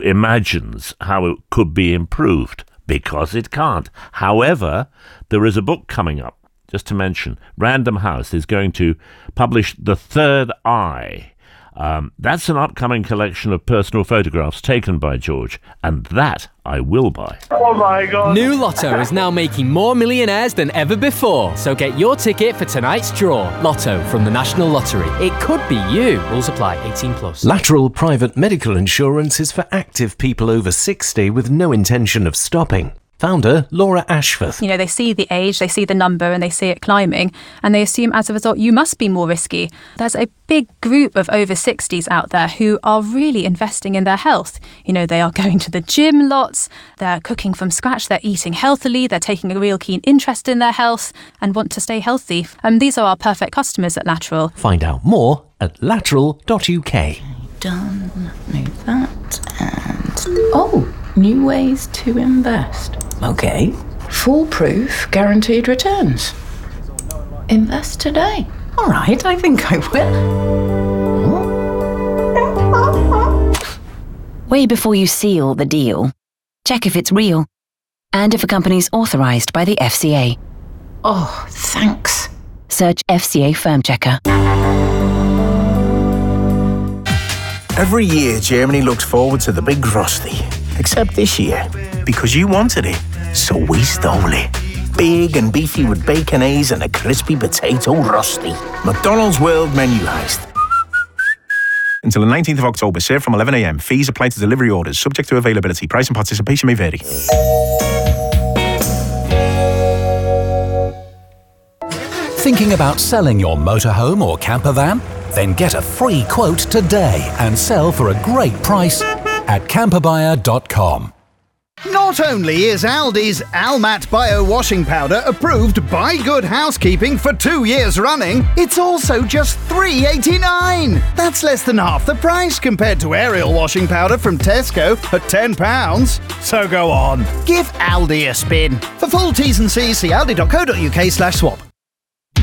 imagines how it could be improved, because it can't. However, there is a book coming up, just to mention. Random House is going to publish The Third Eye. That's an upcoming collection of personal photographs taken by George, and that I will buy. Oh my God. New Lotto is now making more millionaires than ever before. So get your ticket for tonight's draw. Lotto from the National Lottery. It could be you. Rules apply. 18+. Lateral private medical insurance is for active people over 60 with no intention of stopping. Founder Laura Ashforth. You know, they see the age, they see the number, and they see it climbing, and they assume as a result you must be more risky. There's a big group of over 60s out there who are really investing in their health. You know, they are going to the gym lots, they're cooking from scratch, they're eating healthily, they're taking a real keen interest in their health and want to stay healthy. These are our perfect customers at Lateral. Find out more at lateral.uk. Done. Move that and... new ways to invest. Okay. Foolproof guaranteed returns. Invest today. All right, I think I will. Way before you seal the deal, check if it's real and if a company's authorised by the FCA. Oh, thanks. Search FCA Firm Checker. Every year, Germany looks forward to the big Frosty. Except this year, because you wanted it, so we stole it. Big and beefy with bacon A's and a crispy potato rusty. McDonald's World Menu Heist. Until the 19th of October, served from 11 a.m. Fees apply to delivery orders, subject to availability. Price and participation may vary. Thinking about selling your motorhome or camper van? Then get a free quote today and sell for a great price at camperbuyer.com. Not only is Aldi's Almat Bio Washing Powder approved by Good Housekeeping for 2 years running, it's also just $3.89. That's less than half the price compared to Ariel washing powder from Tesco at £10. So go on, give Aldi a spin. For full T's and C's, see aldi.co.uk/swap.